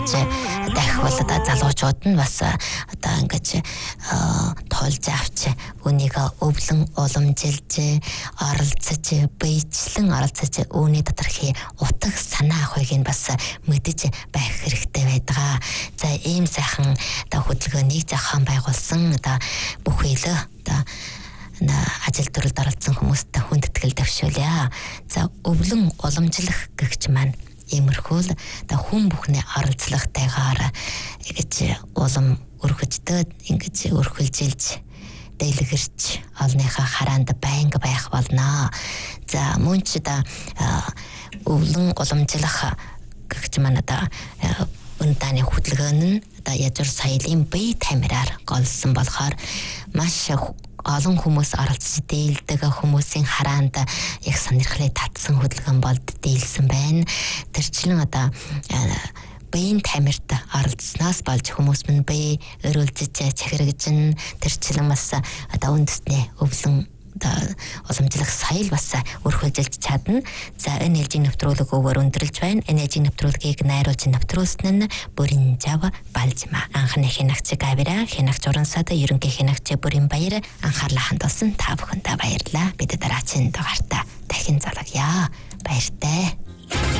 дахь бол одоо залуучууд нь бас одоо ингэж тоолж авч үнийг өвлөн уламжилж оролцож биечлэн оролцож үүний доторх утга санаа ахыг нь бас мэдэж байх хэрэгтэй байдаг. За ийм сайхан одоо хөдөлгөөнийг зохион байгуулсан одоо бүх үйлөө одоо ажил төрөлд оролцсон хүмүүстээ хүндэтгэл дэвшүүлье. За өвлөн уламжлах гэгч маань иймэрхүү одоо хүн бүхний оролцлагатайгаар ингэж улам өргөждөд ингэж өрхөлжилж дэлгэрч олныхаа хараанд байнга байх болно. За мөн ч одоо өвлөн уламжлах гэгч маань одоо үндэний хөдөлгөөн нь одоо язгуур соёлын бие тамираар голсон болохоор маш олон хүмүүс оролцож дийлдэг хүмүүсийн хараанд яг сонирхлыг татсан хөдөлгөөн болд дийлсэн байна. Тэрчлэн одоо биеийн тамирт оролцсноос болж хүмүүс мань бие өрүүлжиж чахиргажин тэрчлэн бас одоо үндэсний өвлөн уламжлах соёл бас өрхөлжилж чадна. За энэ ээлжийн нэвтрүүлгөөр өндөрлж байна. Энэ ээлжийн нэвтрүүлгийг найруулж нэвтрүүлсэн нь Бүрийн Жав Балжма. Анхны хянагч Гавира, хянагч Урансад, ерөнхий хянагч Бүрийн Баяр анхаарлаа хандуулсан та бүхэндээ баярлалаа. Бид дараагийн дугаартаа дахин залгая. Баяртай.